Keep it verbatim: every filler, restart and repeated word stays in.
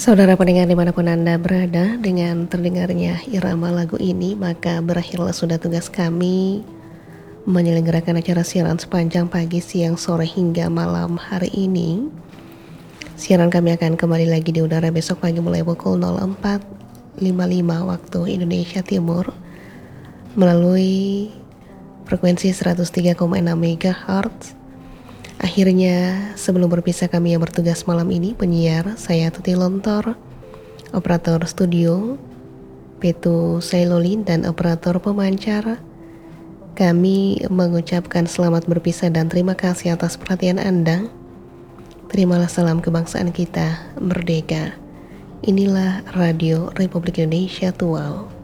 Saudara pendengar dimanapun Anda berada, dengan terdengarnya irama lagu ini, maka berakhirlah sudah tugas kami menyelenggarakan acara siaran sepanjang pagi, siang, sore, hingga malam hari ini. Siaran kami akan kembali lagi di udara besok pagi mulai pukul nol empat lima puluh lima waktu Indonesia Timur melalui frekuensi seratus tiga koma enam megahertz. Akhirnya, sebelum berpisah kami yang bertugas malam ini, penyiar, saya Tuti Lontor, operator studio, Petu Sailolin, dan operator pemancar, kami mengucapkan selamat berpisah dan terima kasih atas perhatian Anda. Terimalah salam kebangsaan kita, merdeka. Inilah Radio Republik Indonesia Tual.